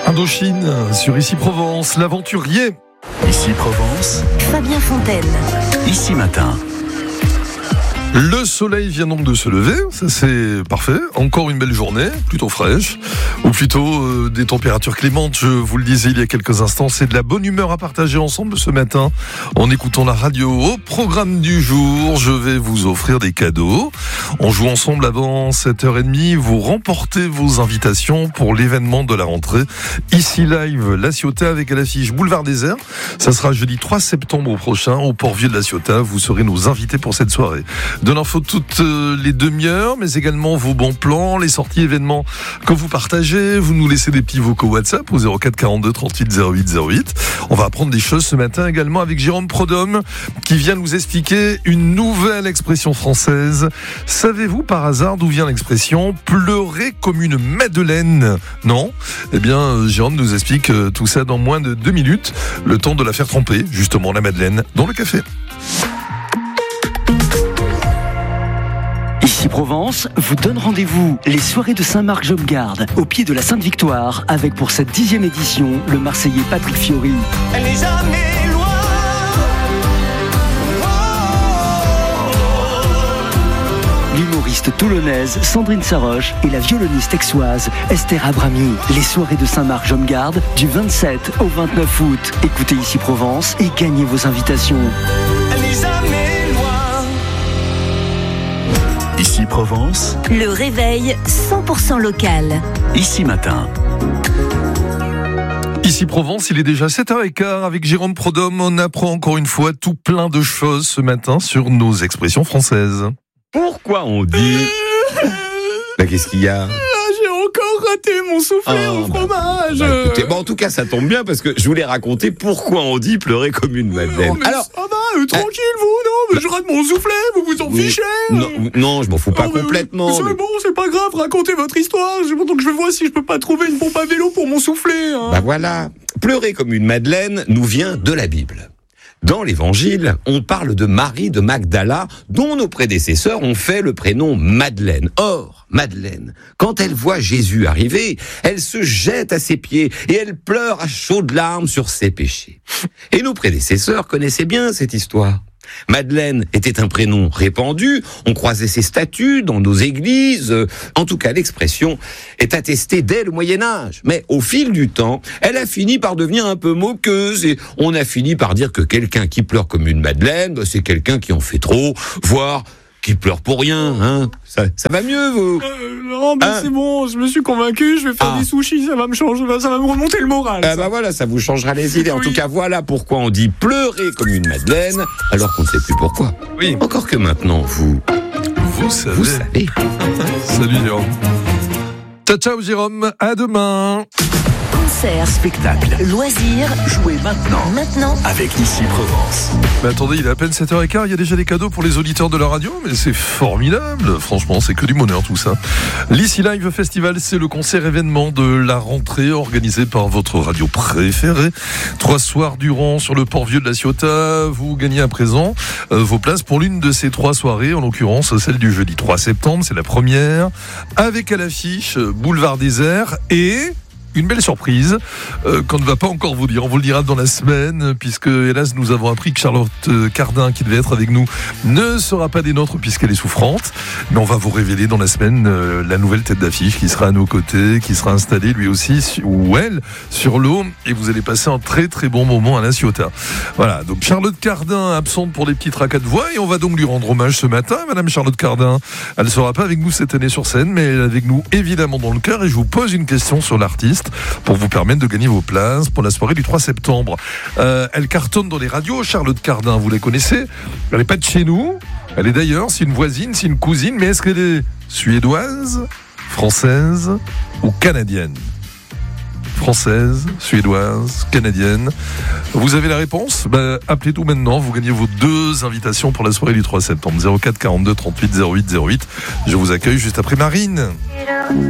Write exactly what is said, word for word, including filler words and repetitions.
Indochine sur Ici Provence, l'aventurier. Ici Provence, Fabien Fontaine. Ici Matin. Le soleil vient donc de se lever, ça c'est parfait. Encore une belle journée, plutôt fraîche, ou plutôt euh, des températures clémentes. Je vous le disais il y a quelques instants, c'est de la bonne humeur à partager ensemble ce matin en écoutant la radio. Au programme du jour, je vais vous offrir des cadeaux. On joue ensemble avant sept heures trente. Vous remportez vos invitations pour l'événement de la rentrée Ici Live La Ciotat avec à l'affiche Boulevard Désert. Ça sera jeudi trois septembre prochain au Port-Vieux de La Ciotat. Vous serez nos invités pour cette soirée. De l'info toutes les demi-heures, mais également vos bons plans, les sorties événements que vous partagez. Vous nous laissez des petits vocaux WhatsApp au zéro quatre quarante-deux trente-huit zéro huit zéro huit. On va apprendre des choses ce matin également avec Jérôme Prodhomme qui vient nous expliquer une nouvelle expression française. Savez-vous par hasard d'où vient l'expression pleurer comme une madeleine? Non? Eh bien, Jérôme nous explique tout ça dans moins de deux minutes. Le temps de la faire tremper, justement, la madeleine, dans le café. Ici Provence vous donne rendez-vous les soirées de Saint-Marc-Jobgarde au pied de la Sainte-Victoire avec pour cette dixième édition le Marseillais Patrick Fiori. Elle n'est jamais loin. L'humoriste toulonnaise Sandrine Saroche et la violoniste aixoise Esther Abrami. Les soirées de Saint-Marc-Jobgarde du vingt-sept au vingt-neuf août. Écoutez Ici Provence et gagnez vos invitations. Elle n'est jamais loin. Ici Provence, Le réveil cent pour cent local. Ici Matin. Ici Provence, il est déjà sept heures quinze avec Jérôme Prodhomme. On apprend encore une fois tout plein de choses ce matin sur nos expressions françaises. Pourquoi on dit... Bah, qu'est-ce qu'il y a? J'ai encore raté mon soufflé Ah, au bah, fromage. Bah, écoutez, bon, en tout cas, ça tombe bien parce que je voulais raconter pourquoi on dit pleurer comme une madeleine. Non, mais Alors, ça va, euh, tranquille vous, non, mais je rate mon soufflet, vous vous en oui, fichez. non, non, je m'en fous pas Non, mais, complètement. C'est mais- bon, c'est pas grave, racontez votre histoire. Je- Donc je vois si je peux pas trouver une pompe à vélo pour mon soufflet. Hein. Bah voilà, pleurer comme une madeleine nous vient de la Bible. Dans l'Évangile, on parle de Marie de Magdala, dont nos prédécesseurs ont fait le prénom Madeleine. Or, Madeleine, quand elle voit Jésus arriver, elle se jette à ses pieds et elle pleure à chaudes larmes sur ses péchés. Et nos prédécesseurs connaissaient bien cette histoire. Madeleine était un prénom répandu, on croisait ses statues dans nos églises, en tout cas l'expression est attestée dès le Moyen-Âge. Mais au fil du temps, elle a fini par devenir un peu moqueuse et on a fini par dire que quelqu'un qui pleure comme une Madeleine, bah, c'est quelqu'un qui en fait trop, voire qui pleure pour rien. Hein. Ça, ça va mieux, vous? Euh, non, mais Hein c'est bon, je me suis convaincu, je vais faire Ah. des sushis, ça va me changer, ça va me remonter le moral. Ah ça. bah voilà, ça vous changera les idées. En Oui. tout cas, voilà pourquoi on dit pleurer comme une Madeleine, alors qu'on ne sait plus pourquoi. Oui, Encore que maintenant, vous, vous savez. vous savez. Salut Jérôme. Ciao, ciao Jérôme, à demain. Concert, Spectacle. loisirs, Jouez maintenant maintenant. avec Ici Provence. Mais attendez, il est à peine sept heures quinze, il y a déjà des cadeaux pour les auditeurs de la radio, mais c'est formidable, franchement, c'est que du bonheur tout ça. L'Ici Live Festival, c'est le concert événement de la rentrée organisé par votre radio préférée. Trois soirs durant sur le Port-Vieux de La Ciotat, vous gagnez à présent euh, vos places pour l'une de ces trois soirées, en l'occurrence celle du jeudi trois septembre, c'est la première, avec à l'affiche euh, Boulevard Désert et... une belle surprise euh, qu'on ne va pas encore vous dire. On vous le dira dans la semaine, puisque hélas nous avons appris que Charlotte Cardin, qui devait être avec nous, ne sera pas des nôtres puisqu'elle est souffrante. Mais on va vous révéler dans la semaine euh, la nouvelle tête d'affiche qui sera à nos côtés, qui sera installée lui aussi, ou elle, sur l'eau. Et vous allez passer un très très bon moment à La Ciotat. Voilà, donc Charlotte Cardin absente pour des petits tracas de voix. Et on va donc lui rendre hommage ce matin. Madame Charlotte Cardin, elle ne sera pas avec nous cette année sur scène, mais elle est avec nous évidemment dans le cœur. Et je vous pose une question sur l'artiste pour vous permettre de gagner vos places pour la soirée du trois septembre. Euh, elle cartonne dans les radios, Charlotte Cardin, vous la connaissez. Elle n'est pas de chez nous, elle est d'ailleurs, c'est une voisine, c'est une cousine, mais est-ce qu'elle est suédoise, française ou canadienne? Française, suédoise, canadienne. Vous avez la réponse? Bah, appelez tout maintenant, vous gagnez vos deux invitations pour la soirée du trois septembre. zéro quatre quarante-deux trente-huit zéro huit zéro huit. Je vous accueille juste après Marine.